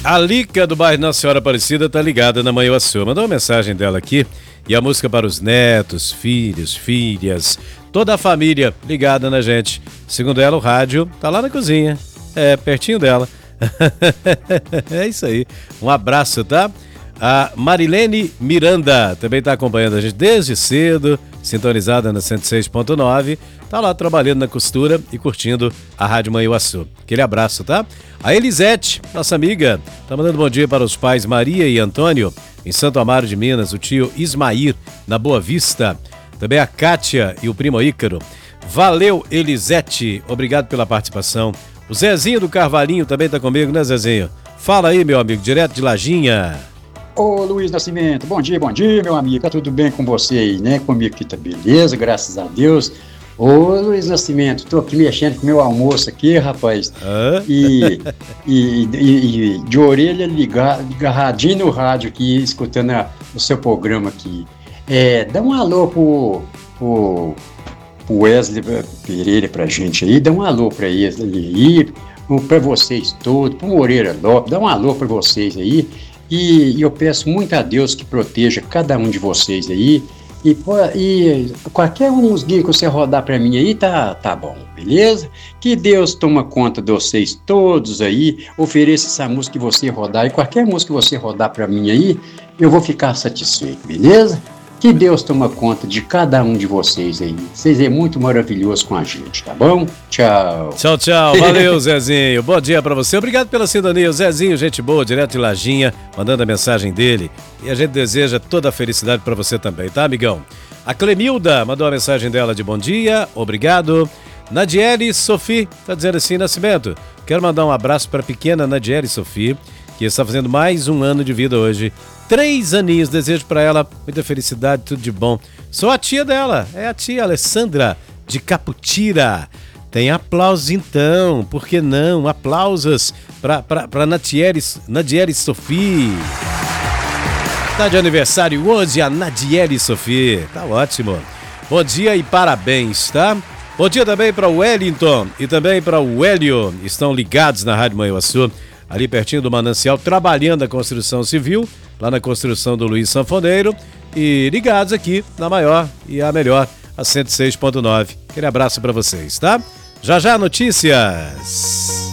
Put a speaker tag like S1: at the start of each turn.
S1: A Lica do bairro Nossa Senhora Aparecida tá ligada na Manhuaçu. Mandou uma mensagem dela aqui. E a música para os netos, filhos, filhas, toda a família ligada na gente. Segundo ela, o rádio tá lá na cozinha. É, pertinho dela. É isso aí. Um abraço, tá? A Marilene Miranda também tá acompanhando a gente desde cedo, sintonizada na 106.9. Tá lá trabalhando na costura e curtindo a Rádio Manhuaçu. Aquele abraço, tá? A Elisete, nossa amiga, tá mandando bom dia para os pais Maria e Antônio, em Santo Amaro de Minas, o tio Ismair, na Boa Vista. Também a Kátia e o primo Ícaro. Valeu, Elisete. Obrigado pela participação. O Zezinho do Carvalhinho também tá comigo, né, Zezinho? Fala aí, meu amigo, direto de Lajinha.
S2: Ô, Luiz Nascimento, bom dia, meu amigo. Tá tudo bem com você aí, né? Comigo aqui tá beleza, graças a Deus. Ô, Luiz Nascimento, tô aqui mexendo com o meu almoço aqui, rapaz. E de orelha agarradinho no rádio aqui, escutando o seu programa aqui. Dá um alô pro Wesley Pereira pra gente aí, dá um alô pra ele aí, pra vocês todos, pro Moreira Lopes, dá um alô pra vocês aí. E eu peço muito a Deus que proteja cada um de vocês aí. E qualquer musiquinha que você rodar pra mim aí, tá bom, beleza? Que Deus toma conta de vocês todos aí, ofereça essa música que você rodar, e qualquer música que você rodar pra mim aí, eu vou ficar satisfeito, beleza? Que Deus toma conta de cada um de vocês aí. Vocês é muito maravilhoso com a gente, tá bom? Tchau.
S1: Tchau, tchau. Valeu, Zezinho. Bom dia pra você. Obrigado pela sintonia. O Zezinho, gente boa, direto de Lajinha, mandando a mensagem dele. E a gente deseja toda a felicidade pra você também, tá, amigão? A Clemilda mandou a mensagem dela de bom dia. Obrigado. Nadiele Sophie tá dizendo assim, Nascimento, quero mandar um abraço pra pequena Nadiele Sophie, que está fazendo mais um ano de vida hoje. 3 aninhos, desejo para ela muita felicidade, tudo de bom. Sou a tia dela, é a tia Alessandra de Caputira. Tem aplausos então, por que não? Aplausos para Nadiele Sophie. Tá de aniversário hoje a Nadiele Sophie, tá ótimo. Bom dia e parabéns, tá? Bom dia também para o Wellington e também para o Hélio, estão ligados na Rádio Manhuaçu, ali pertinho do Manancial, trabalhando a construção civil, lá na construção do Luiz Sanfoneiro, e ligados aqui na maior e a melhor, a 106.9. Aquele abraço para vocês, tá? Já já notícias.